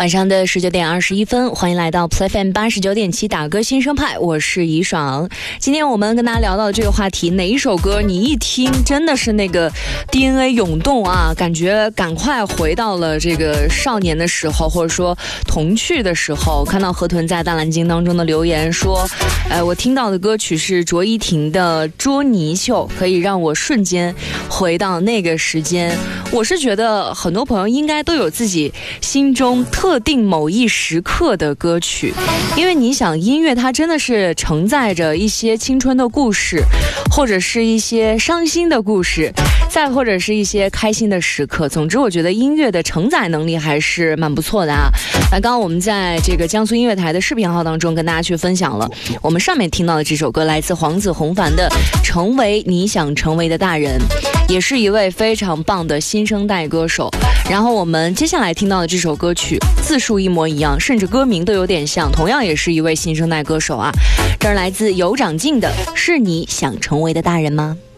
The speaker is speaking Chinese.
晚上的19:21，欢迎来到 PlayFM 89.7打歌新生派，我是怡爽。今天我们跟大家聊到的这个话题，哪一首歌你一听真的是那个 DNA 涌动啊，感觉赶快回到了这个少年的时候，或者说童趣的时候。看到河豚在大蓝鲸当中的留言说，我听到的歌曲是卓依婷的《捉泥鳅》，可以让我瞬间回到那个时间。我是觉得很多朋友应该都有自己心中特定某一时刻的歌曲，因为你想，音乐它真的是承载着一些青春的故事，或者是一些伤心的故事，再或者是一些开心的时刻。总之我觉得音乐的承载能力还是蛮不错的啊。刚刚我们在这个江苏音乐台的视频号当中跟大家去分享了我们上面听到的这首歌，来自黄子弘凡的《成为你想成为的大人》，也是一位非常棒的新生代歌手。然后我们接下来听到的这首歌曲字数一模一样，甚至歌名都有点像，同样也是一位新生代歌手啊。这儿来自有长进的《是你想成为的大人吗》。